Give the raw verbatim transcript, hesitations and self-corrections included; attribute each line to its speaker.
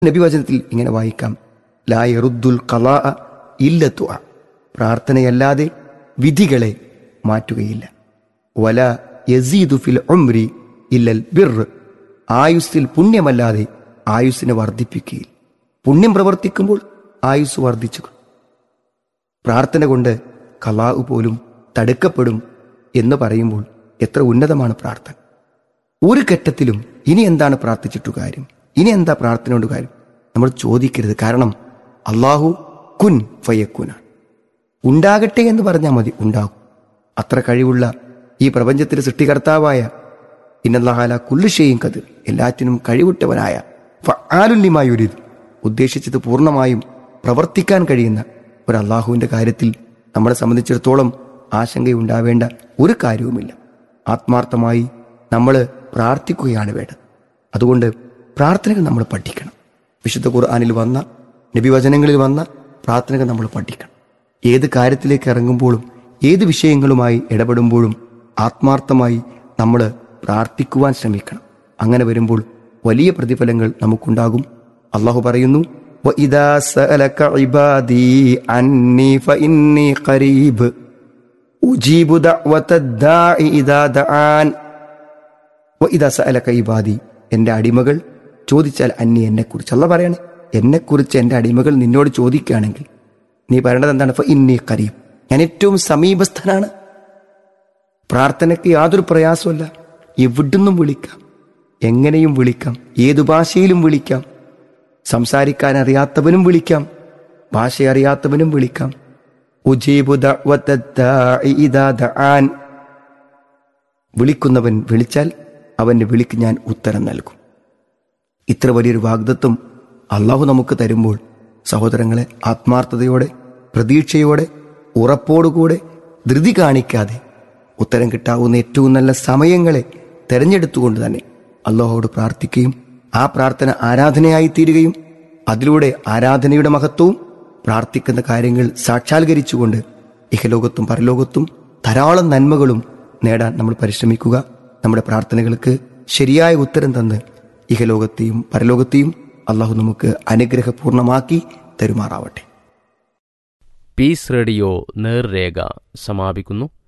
Speaker 1: നബിവചനത്തിൽ ഇങ്ങനെ വായിക്കാം, ലാ യറുദ്ദുൽ ഖലാ ഇല്ല ദുആ, പ്രാർത്ഥനയല്ലാതെ വിധികളെ മാറ്റുകയില്ല. വല യസീദു ഫിൽ ഉംരി ഇല്ലൽ ബിർ, ആയുസ്സിൽ പുണ്യമല്ലാതെ ആയുസ്സിനെ വർദ്ധിപ്പിക്കുകയില്ല. പുണ്യം പ്രവർത്തിക്കുമ്പോൾ ആയുസ് വർദ്ധിച്ചു. പ്രാർത്ഥന കൊണ്ട് ഖലാഉ പോലും തടുക്കപ്പെടും എന്ന് പറയുമ്പോൾ എത്ര ഉന്നതമാണ് പ്രാർത്ഥന. ഒരു ഘട്ടത്തിലും ഇനി എന്താണ് പ്രാർത്ഥിച്ചിട്ടു കാര്യം, ഇനി എന്താ പ്രാർത്ഥന കൊണ്ട് കാര്യം നമ്മൾ ചോദിക്കരുത്. കാരണം അള്ളാഹു കുൻ ഫയക്കുനാണ്. ഉണ്ടാകട്ടെ എന്ന് പറഞ്ഞാൽ മതി, ഉണ്ടാകും. അത്ര കഴിവുള്ള ഈ പ്രപഞ്ചത്തിന് സൃഷ്ടികർത്താവായ ഇന്നല്ലാഹ കുല്ലു ഷൈഇൻ ഖദീർ, എല്ലാറ്റിനും കഴിവുറ്റവനായ ഫഅാലുൻ ലിമാ യുരീദ്, ഉദ്ദേശിച്ചത് പൂർണ്ണമായും പ്രവർത്തിക്കാൻ കഴിയുന്ന ഒരു അള്ളാഹുവിൻ്റെ കാര്യത്തിൽ നമ്മളെ സംബന്ധിച്ചിടത്തോളം ആശങ്കയുണ്ടാവേണ്ട ഒരു കാര്യവുമില്ല. ആത്മാർത്ഥമായി നമ്മൾ പ്രാർത്ഥിക്കുകയാണ് വേണ്ടത്. അതുകൊണ്ട് പ്രാർത്ഥനകൾ നമ്മൾ പഠിക്കണം. വിശുദ്ധ ഖുർആനിൽ വന്ന, നബിവചനങ്ങളിൽ വന്ന പ്രാർത്ഥനകൾ നമ്മൾ പഠിക്കണം. ഏത് കാര്യത്തിലേക്ക് ഇറങ്ങുമ്പോഴും ഏത് വിഷയങ്ങളുമായി ഇടപെടുമ്പോഴും ആത്മാർത്ഥമായി നമ്മൾ പ്രാർത്ഥിക്കുവാൻ ശ്രമിക്കണം. അങ്ങനെ വരുമ്പോൾ വലിയ പ്രതിഫലങ്ങൾ നമുക്കുണ്ടാകും. അള്ളാഹു പറയുന്നു, വഇദാ സഅലക ഇബാദി അന്നി ഫഇന്നി ഖരീബ് ഉജീബു ദഅവതദ്ദാഇ ഇദാ ദആൻ. വഇദാ സഅലക ഇബാദി, എൻ്റെ അടിമകൾ ചോദിച്ചാൽ, അന്നി എന്നെക്കുറിച്ച് അള്ളാഹു പറയാണ്, എന്നെക്കുറിച്ച് എൻ്റെ അടിമകൾ നിന്നോട് ചോദിക്കുകയാണെങ്കിൽ നീ പറയേണ്ടത് എന്താണ്? ഫഇന്നി ഖരീബ്, ഞാൻ ഏറ്റവും സമീപസ്ഥനാണ്. പ്രാർത്ഥനയ്ക്ക് യാതൊരു പ്രയാസമല്ല. എവിടുന്നും വിളിക്കാം, എങ്ങനെയും വിളിക്കാം, ഏതു ഭാഷയിലും വിളിക്കാം. സംസാരിക്കാൻ അറിയാത്തവനും വിളിക്കാം, ഭാഷ അറിയാത്തവനും വിളിക്കാം. ഉജീബു ദഅവതദ്ദാഇ ഇദാ ദആൻ, വിളിക്കുന്നവൻ വിളിച്ചാൽ അവൻ്റെ വിളിക്ക് ഞാൻ ഉത്തരം നൽകും. ഇത്ര വലിയൊരു വാഗ്ദത്വം അള്ളാഹു നമുക്ക് തരുമ്പോൾ സഹോദരങ്ങളെ, ആത്മാർത്ഥതയോടെ, പ്രതീക്ഷയോടെ, ഉറപ്പോടുകൂടെ, ധൃതി കാണിക്കാതെ ഉത്തരം കിട്ടാവുന്ന ഏറ്റവും നല്ല സമയങ്ങളെ തെരഞ്ഞെടുത്തുകൊണ്ട് തന്നെ അള്ളാഹുവോട് പ്രാർത്ഥിക്കുകയും ആ പ്രാർത്ഥന ആരാധനയായി തീരുകയും അതിലൂടെ ആരാധനയുടെ മഹത്വവും പ്രാർത്ഥിക്കുന്ന കാര്യങ്ങൾ സാക്ഷാത്കരിച്ചുകൊണ്ട് ഇഹലോകത്തും പരലോകത്തും ധാരാളം നന്മകളും നേടാൻ നമ്മൾ പരിശ്രമിക്കുക. നമ്മുടെ പ്രാർത്ഥനകൾക്ക് ശരിയായ ഉത്തരം തന്ന് ഇഹലോകത്തെയും പരലോകത്തെയും അള്ളാഹു നമുക്ക് അനുഗ്രഹപൂർണമാക്കി തരുമാറാവട്ടെ.
Speaker 2: പീസ് റേഡിയോ നേർരേഖ സമാപിക്കുന്നു.